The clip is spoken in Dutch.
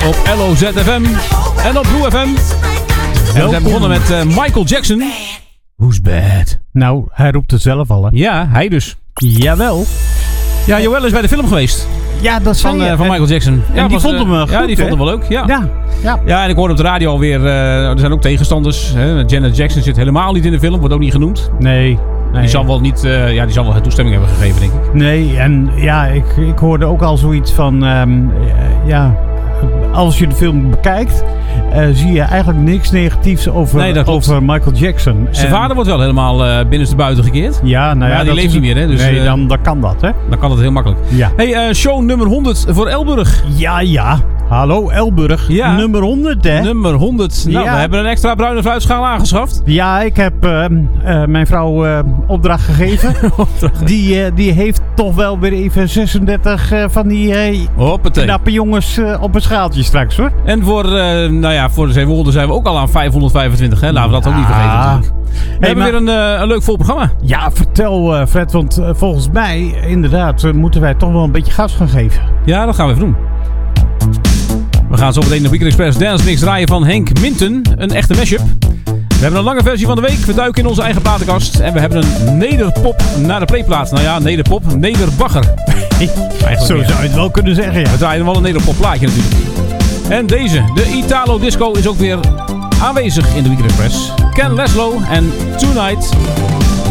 op LOZFM en op Blue FM. En we zijn begonnen met Michael Jackson. Who's bad? Nou, hij roept het zelf al, hè? Ja, hij dus. Jawel. Ja, Joël is bij de film geweest. Ja, dat van Michael Jackson. En die vond hem goed, ja, die vond hem wel leuk. Ja, en ik hoorde op de radio alweer, er zijn ook tegenstanders. Hè. Janet Jackson zit helemaal niet in de film, wordt ook niet genoemd. Nee. Die zal wel niet, die zal wel toestemming hebben gegeven, denk ik. Nee, en ja, ik hoorde ook al zoiets van, als je de film bekijkt, zie je eigenlijk niks negatiefs over Michael Jackson. Zijn vader wordt wel helemaal binnenstebuiten gekeerd. Ja, nou ja, die leeft niet meer, hè? Dus, nee, dan kan dat, hè? Dan kan dat heel makkelijk. Ja. Hey, show nummer 100 voor Elburg. Ja. Hallo Elburg. Ja. Nummer 100, hè? Nummer 100. Nou, we hebben een extra bruine fruitschaal aangeschaft. Ja, ik heb mijn vrouw opdracht gegeven. Die heeft toch wel weer even 36 van die knappe jongens op een schaaltje straks, hoor. En voor de 700 zijn we ook al aan 525, hè? Laten we dat ook niet vergeten natuurlijk. We hebben weer een leuk vol programma. Ja, vertel Fred, want volgens mij inderdaad moeten wij toch wel een beetje gas gaan geven. Ja, dat gaan we even doen. We gaan zo meteen de Weekend Express Dance Mix draaien van Henk Minten. Een echte mashup. We hebben een lange versie van de week. We duiken in onze eigen platenkast. En we hebben een nederpop naar de playplaat. Nou ja, nederpop. Nederbagger. Zo zou je het wel kunnen zeggen, ja. We draaien wel een nederpop plaatje natuurlijk. En deze, de Italo Disco, is ook weer aanwezig in de Weekend Express. Ken Laszlo en Tonight.